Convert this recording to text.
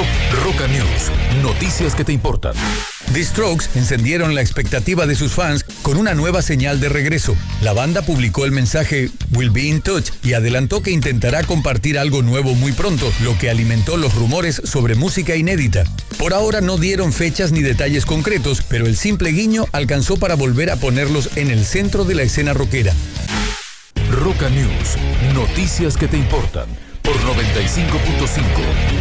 Roca News, noticias que te importan. The Strokes encendieron la expectativa de sus fans con una nueva señal de regreso. La banda publicó el mensaje "We'll be in touch" y adelantó que intentará compartir algo nuevo muy pronto, lo que alimentó los rumores sobre música inédita. Por ahora no dieron fechas ni detalles concretos, pero el simple guiño alcanzó para volver a ponerlos en el centro de la escena rockera. Roca News, noticias que te importan por 95.5.